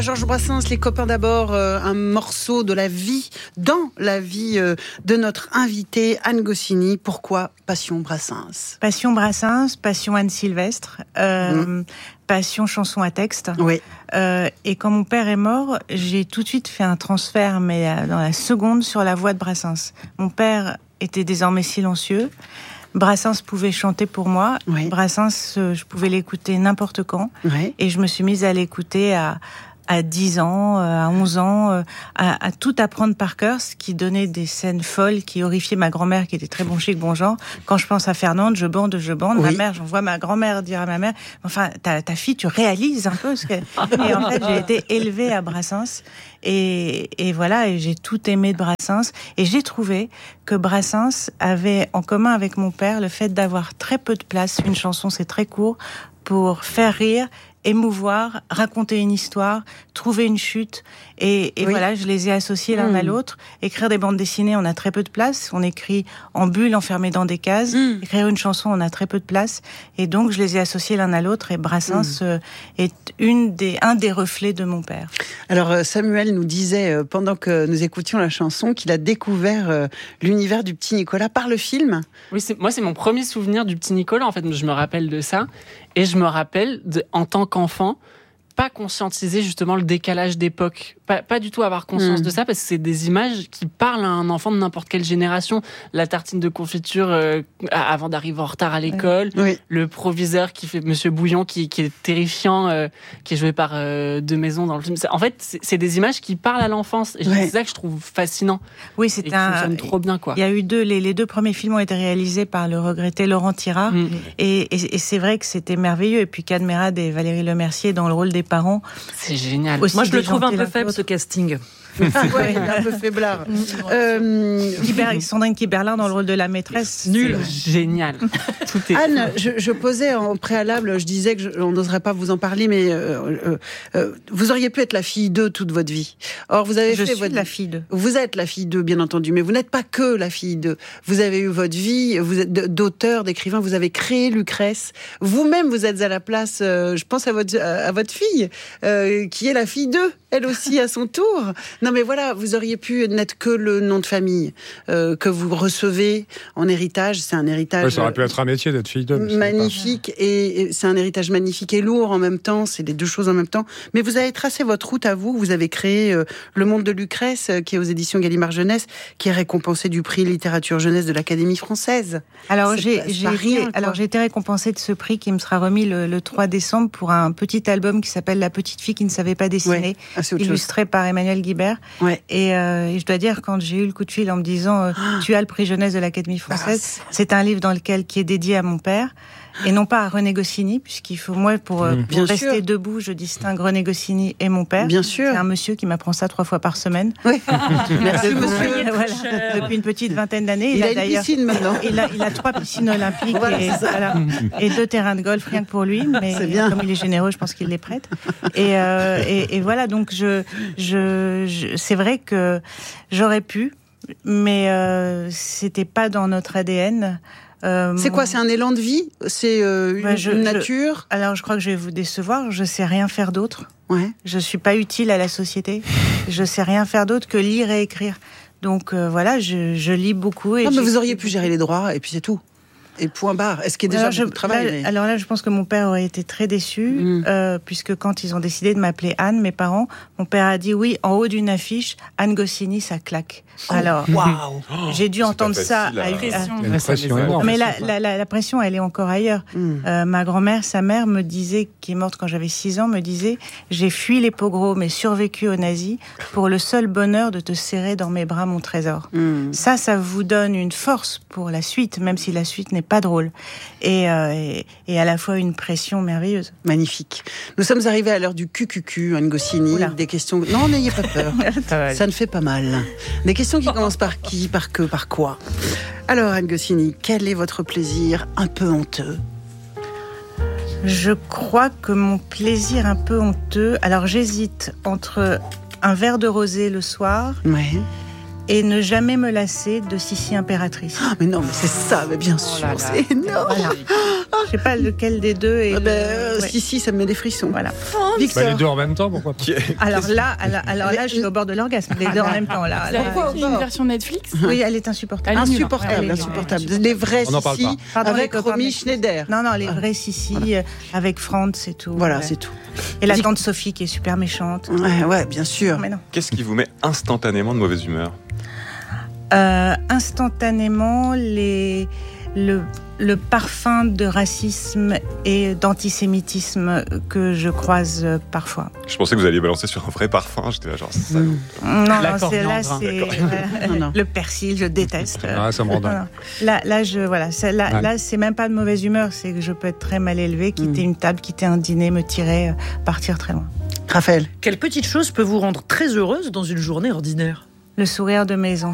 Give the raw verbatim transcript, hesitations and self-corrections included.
Georges Brassens, Les copains d'abord, euh, un morceau de la vie, dans la vie euh, de notre invitée Anne Goscinny. Pourquoi Passion Brassens ? Passion Brassens, passion Anne Sylvestre, euh, mmh. passion chanson à texte. Oui. Euh, et quand mon père est mort, j'ai tout de suite fait un transfert, mais dans la seconde, sur la voix de Brassens. Mon père était désormais silencieux. Brassens pouvait chanter pour moi. Oui. Brassens, euh, je pouvais l'écouter n'importe quand. Oui. Et je me suis mise à l'écouter à... à dix ans, à onze ans, à, à tout apprendre par cœur, ce qui donnait des scènes folles, qui horrifiaient ma grand-mère, qui était très bon chic, bon genre. Quand je pense à Fernande, je bande, je bande. Oui. Ma mère, j'en vois ma grand-mère dire à ma mère, enfin, ta, ta fille, tu réalises un peu ce que... Et en fait, j'ai été élevée à Brassens. Et, et voilà, et j'ai tout aimé de Brassens. Et j'ai trouvé que Brassens avait en commun avec mon père le fait d'avoir très peu de place. Une chanson, c'est très court, pour faire rire, émouvoir, raconter une histoire, trouver une chute. Et, et oui. voilà, je les ai associés l'un mmh. à l'autre. Écrire des bandes dessinées, on a très peu de place. On écrit en bulle, enfermé dans des cases. Mmh. Écrire une chanson, on a très peu de place. Et donc, je les ai associés l'un à l'autre. Et Brassens mmh. euh, est une des, un des reflets de mon père. Alors, Samuel nous disait, euh, pendant que nous écoutions la chanson, qu'il a découvert euh, l'univers du petit Nicolas par le film. Oui, c'est, moi, c'est mon premier souvenir du petit Nicolas. En fait, je me rappelle de ça. Et je me rappelle, de, en tant qu'enfant, pas conscientiser justement le décalage d'époque. Pas, pas du tout avoir conscience mmh. de ça, parce que c'est des images qui parlent à un enfant de n'importe quelle génération. La tartine de confiture euh, avant d'arriver en retard à l'école, oui. le proviseur qui fait Monsieur Bouillon, qui, qui est terrifiant, euh, qui est joué par euh, De Maison dans le film. En fait, c'est, c'est des images qui parlent à l'enfance. Et ouais. c'est ça que je trouve fascinant. Oui, c'est et un. Qui fonctionne trop bien, quoi. Il y a eu deux. Les, les deux premiers films ont été réalisés par le regretté Laurent Tirard, mmh. et, et, et c'est vrai que c'était merveilleux. Et puis Cadmerade et Valérie Lemercier dans le rôle des parents. C'est génial. Moi, je le trouve un peu faible, ce casting. Ouais, un peu faiblard. euh, Kiber, Sandrine Kiberlin dans le rôle de la maîtresse. Nul. Génial. Tout est Anne, je, je posais en préalable, je disais que je, on n'oserait pas vous en parler, mais euh, euh, euh, vous auriez pu être la fille d'eux toute votre vie. Or, vous avez je fait suis votre... la fille d'eux. Vous êtes la fille d'eux, bien entendu, mais vous n'êtes pas que la fille d'eux. Vous avez eu votre vie, vous êtes d'auteur, d'écrivain, vous avez créé Lucrèce. Vous-même, vous êtes à la place, euh, je pense à votre, à votre fille, euh, qui est la fille d'eux, elle aussi à son tour. Non mais voilà, vous auriez pu n'être que le nom de famille euh, que vous recevez en héritage. C'est un héritage... Ouais, ça aurait pu être un métier d'être fille d'homme. Magnifique, et, et c'est un héritage magnifique et lourd en même temps, c'est les deux choses en même temps. Mais vous avez tracé votre route à vous, vous avez créé euh, Le Monde de Lucrèce, euh, qui est aux éditions Gallimard Jeunesse, qui est récompensé du prix littérature jeunesse de l'Académie française. Alors j'ai, j'ai, rien, alors j'ai été récompensée de ce prix qui me sera remis le, le trois décembre pour un petit album qui s'appelle La petite fille qui ne savait pas dessiner. Ouais. Ah, illustré par Emmanuel Guibert. Ouais. Et, euh, et je dois dire, quand j'ai eu le coup de fil en me disant euh, ah. tu as le prix jeunesse de l'Académie française, ah, c'est un livre dans lequel qui est dédié à mon père. Et non pas à René Goscinny, puisqu'il faut, moi, pour, mmh. pour rester sûr. debout, je distingue René Goscinny et mon père. Bien sûr. C'est un monsieur qui m'apprend ça trois fois par semaine. Oui. Merci, depuis, monsieur. Voilà, depuis une petite vingtaine d'années. Il, il a, a une piscine maintenant. Il a, il a trois piscines olympiques voilà, et, voilà, et deux terrains de golf, rien que pour lui. Mais c'est bien. Comme il est généreux, je pense qu'il les prête. Et, euh, et, et voilà, donc je, je, je, c'est vrai que j'aurais pu, mais euh, c'était pas dans notre A D N. Euh, c'est quoi ? C'est un élan de vie ? C'est euh, une, bah je, une nature ? je, Alors, je crois que je vais vous décevoir. Je sais rien faire d'autre. Ouais. Je suis pas utile à la société. Je sais rien faire d'autre que lire et écrire. Donc euh, voilà, je, je lis beaucoup. Et non, mais vous auriez pu gérer les droits et puis c'est tout. Et point barre. Est-ce qu'il y a déjà alors, beaucoup de travail là, mais... Alors là, je pense que mon père aurait été très déçu, mmh. euh, puisque quand ils ont décidé de m'appeler Anne, mes parents, mon père a dit oui, en haut d'une affiche, Anne Goscinny, ça claque. Oh, alors, wow. j'ai dû c'est entendre facile, ça. La, à, pression, à, la pression énorme. Mais la, la, la, la pression, elle est encore ailleurs. Mmh. Euh, ma grand-mère, sa mère, me disait, qui est morte quand j'avais six ans, me disait, j'ai fui les pogroms et survécu aux nazis pour le seul bonheur de te serrer dans mes bras, mon trésor. Mmh. Ça, ça vous donne une force pour la suite, même si la suite n'est pas drôle. Et, euh, et, et à la fois une pression merveilleuse. Magnifique. Nous sommes arrivés à l'heure du Q Q Q, Anne Goscinny. Oula. Des questions... Non, n'ayez pas peur. Ça ne fait pas mal. Des questions qui commencent par qui, par que, par quoi. Alors, Anne Goscinny, quel est votre plaisir un peu honteux ? Je crois que mon plaisir un peu honteux... Alors, j'hésite entre un verre de rosé le soir... Ouais. Et ne jamais me lasser de Sissi impératrice. Ah, mais non, mais c'est ça, mais bien sûr, oh là là, c'est énorme. Voilà. Je sais pas lequel des deux est. Ah ben, le- euh, ouais. Si, si, ça me met des frissons. Voilà. Victor. Bah, les deux en même temps, pourquoi pas? Alors là, alors, alors là, je suis au bord de l'orgasme. Les deux en même temps. Là, Vous là. avez Pourquoi vu au une bord version Netflix? Oui, elle est insupportable. Elle est nulle, hein. Insupportable, Elle est nulle, insupportable. ouais, Les vrais On n'en parle Sissi pas. Pardon, avec les copains Romy de- Schneider. Non, non, les vrais Sissi euh, avec Franz et tout. Voilà, Ouais. c'est tout. Et la tante Sophie qui est super méchante. Ouais, ouais, bien sûr. Mais non. Qu'est-ce qui vous met instantanément de mauvaise humeur? Euh, instantanément, les, le, le parfum de racisme et d'antisémitisme que je croise euh, parfois. Je pensais que vous alliez balancer sur un vrai parfum. J'étais là, genre, ça. Mm. Non, La non, c'est, là, coriandre, c'est euh, Non, non. le persil, je déteste. Ah, ça me rend Non, dingue. non. Là, là, je, voilà, c'est, là, Ouais. là, c'est même pas de mauvaise humeur, c'est que je peux être très mal élevée, quitter Mm. une table, quitter un dîner, me tirer, euh, partir très loin. Raphaël. Quelle petite chose peut vous rendre très heureuse dans une journée ordinaire? Le sourire de mes enfants.